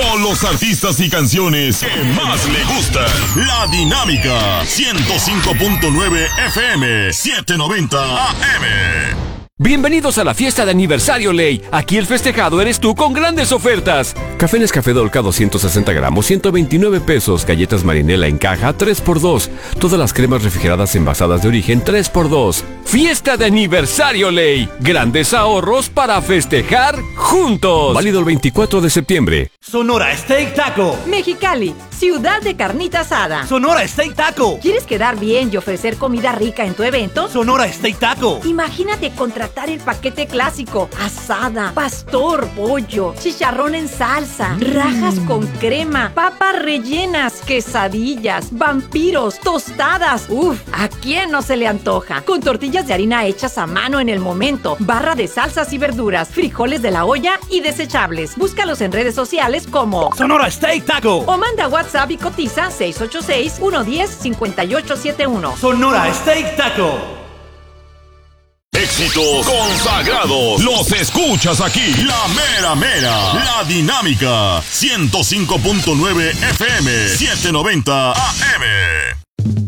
con los artistas y canciones que más le gustan. La Dinámica 105.9 FM 790 AM. Bienvenidos a la fiesta de aniversario Ley. Aquí el festejado eres tú con grandes ofertas. Café Nescafé Dolca 260 gramos, 129 pesos. Galletas Marinela en caja, 3x2. Todas las cremas refrigeradas envasadas de origen, 3x2. Fiesta de aniversario Ley. Grandes ahorros para festejar juntos. Válido el 24 de septiembre. Sonora Steak Taco. Mexicali, ciudad de carnita asada. Sonora Steak Taco. ¿Quieres quedar bien y ofrecer comida rica en tu evento? Sonora Steak Taco. Imagínate contratar el paquete clásico: asada, pastor, pollo, chicharrón en salsa, rajas con crema, papas rellenas, quesadillas, vampiros, tostadas. Uf, ¿a quién no se le antoja? Con tortillas de harina hechas a mano en el momento, barra de salsas y verduras, frijoles de la olla y desechables. Búscalos en redes sociales como Sonora Steak Taco o manda WhatsApp y cotiza 686-110-5871. Sonora Steak Taco. Éxitos consagrados los escuchas aquí. La Mera Mera, La Dinámica 105.9 FM 790 AM.